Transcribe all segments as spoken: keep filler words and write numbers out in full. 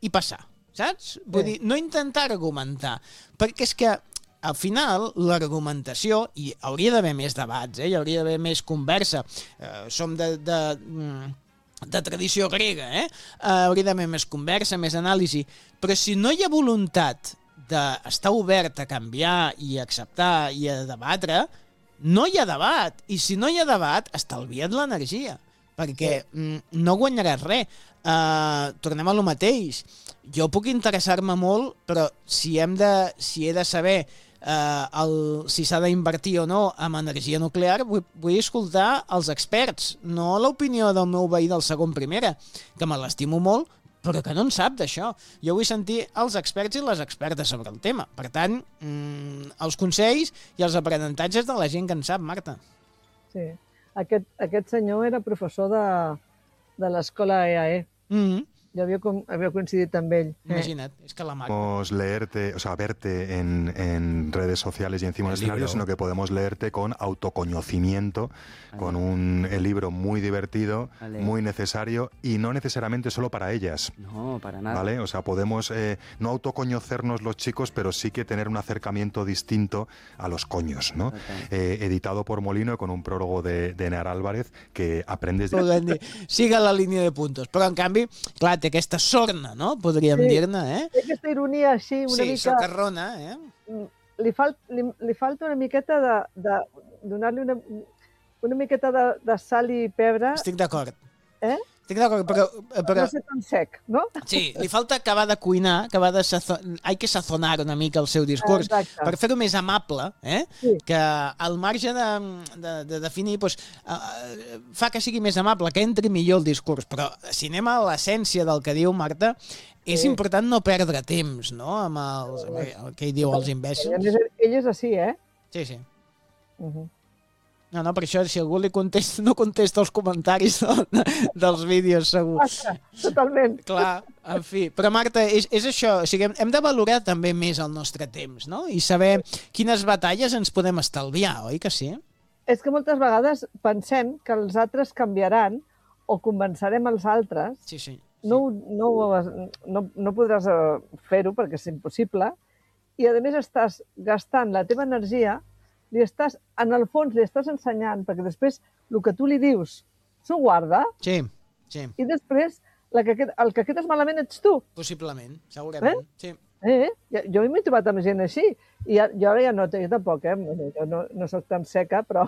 i passar, saps? Vull dir, no intentar argumentar, perquè és que al final, l'argumentació, i hauria d'haver més debats, eh? Hi hauria d'haver més conversa, eh, som de, de, de tradició grega, eh? eh? Hauria d'haver més conversa, més anàlisi, però si no hi ha voluntat d'estar obert a canviar i a acceptar i a debatre, no hi ha debat, i si no hi ha debat, estalvia't l'energia, perquè mm, no guanyaràs res. Uh, tornem a lo mateix. Jo puc interessar-me molt, però si hem de, si he de saber Uh, el, si s'ha d'invertir o no en energia nuclear, vull, vull escoltar els experts, no l'opinió del meu veí del segon primera, que me l'estimo molt, però que no en sap d'això. Jo vull sentir els experts i les expertes sobre el tema. Per tant, mm, els consells i els aprenentatges de la gent que en sap, Marta. Sí. Aquest, aquest senyor era professor de, de l'escola E A E. Mm-hmm. Yo había, había coincidido amb ell. Imagina't, es que la Marta. Podemos leerte, o sea, verte en, en redes sociales y encima del escenario, sino que podemos leerte con autoconocimiento, vale. Con un el libro muy divertido, vale. Muy necesario y no necesariamente solo para ellas. No, para nada. ¿Vale? O sea, podemos eh, no autoconocernos los chicos, pero sí que tener un acercamiento distinto a los coños, ¿no? Eh, editado por Molino con un prólogo de, de Near Álvarez que aprendes de... Siga la línia de puntos, però en canvi, clar, té aquesta sorna, no? Podríem sí, dir-ne, eh? Té aquesta ironia així, una sí, mica... Sí, socarrona, eh? Li, fal, li, li falta una miqueta de... de donar-li una, una miqueta de, de sal i pebre... Estic d'acord. Eh? Estic d'acord, però, però... No ser tan sec, no? Sí, li falta acabar de cuinar, acabar de... Sazo... Hay que sazonar una mica el seu discurs. Exacte. Per fer-ho més amable, eh? Sí. Que al marge de, de, de definir, doncs, uh, fa que sigui més amable, que entri millor el discurs. Però si anem a l'essència del que diu Marta, és sí. important no perdre temps, no?, amb els, amb el que hi diu els imbècils. Ell és, ell és així, eh? Sí, sí. Uh -huh. No, no, per això, si algú li contesta, no contesta els comentaris de, dels vídeos, segur. Passa, totalment. Clar, en fi. Però, Marta, és, és això. O sigui, hem de valorar també més el nostre temps, no? I saber quines batalles ens podem estalviar, oi que sí? És que moltes vegades pensem que els altres canviaran o convencerem els altres. Sí, sí. sí. No, no, no, no podràs fer-ho perquè és impossible. I, a més, estàs gastant la teva energia, li estàs, en el fons li estàs ensenyant, perquè després el que tu li dius s'ho guarda. Sí, sí. I després la que, el que quedes malament ets tu. Possiblement, segurament. Eh? Sí. Eh? Jo m'he trobat amb gent així. I jo ara ja no, jo tampoc, eh? Jo no, no soc tan seca, però...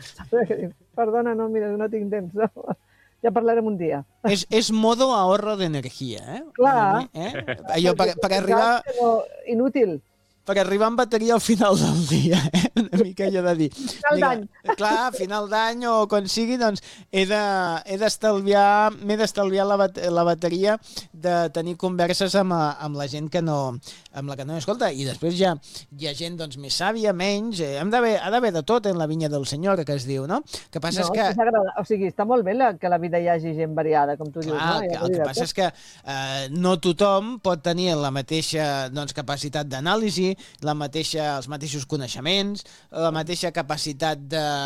Perdona, no, mira, no tinc temps. No? Ja parlarem un dia. És, és modo ahorro d'energia, eh? Clar. Eh? Allò per, per arribar... Inútil. Per arribar amb bateria al final del dia, eh? Una mica allò de dir... Final d'any. Clar, a final d'any o quan sigui, doncs he d'estalviar de, m'he d'estalviar la, bat, la bateria de tenir converses amb, amb la gent que no, amb la que no escolta. I després ja hi ha gent doncs, més sàvia, menys... Eh, hem ha d'haver de tot en la vinya del senyor, que es diu, no? Que passa no, és que... És o sigui, està molt bé la, que la vida hi hagi gent variada, com tu clar, dius. No? Que, el que passa és que eh, no tothom pot tenir la mateixa doncs, capacitat d'anàlisi, la mateixa, els mateixos coneixements, la mateixa capacitat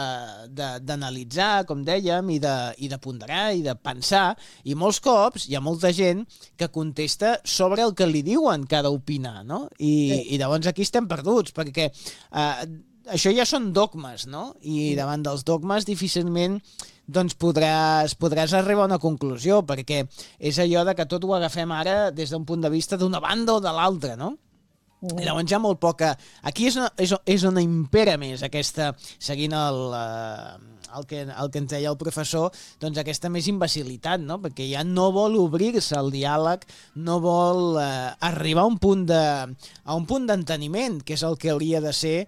d'analitzar, com dèiem, i de, i de ponderar, i de pensar, i molts cops hi ha molta gent que contesta sobre el que li diuen que ha d'opinar, no? I, sí. I llavors aquí estem perduts, perquè eh, això ja són dogmes, no? I davant dels dogmes difícilment doncs podràs, podràs arribar a una conclusió, perquè és allò de que tot ho agafem ara des d'un punt de vista d'una banda o de l'altra, no? I llavors hi ha molt poca... Aquí és, una, és, és on impera més aquesta, seguint el, el, que, el que ens deia el professor, doncs aquesta més imbecilitat, no? Perquè ja no vol obrir-se al diàleg, no vol eh, arribar a un punt de, a un punt d'enteniment, que és el que hauria de ser...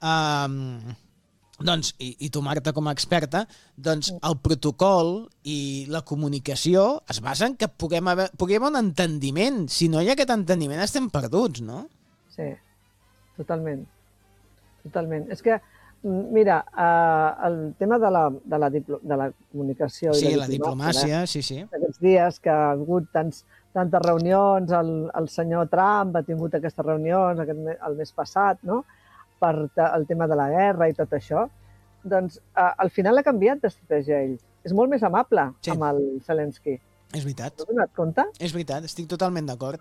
Eh, doncs, i, i tu, Marta, com a experta, doncs el protocol i la comunicació es basen que puguem haver, puguem haver un entendiment. Si no hi ha aquest entendiment, estem perduts, no? Sí, totalment. Totalment. És que, mira, eh, el tema de la, de la, diplo, de la comunicació... Sí, i la diplomàcia, sí, sí. Aquests dies que ha hagut tants, tantes reunions, el, el senyor Trump ha tingut aquestes reunions aquest, el mes passat, no?, per el tema de la guerra i tot això, doncs eh, al final ha canviat d'estratègia ell. És molt més amable sí. amb el Zelensky. És veritat. T'has donat compte? És veritat, estic totalment d'acord.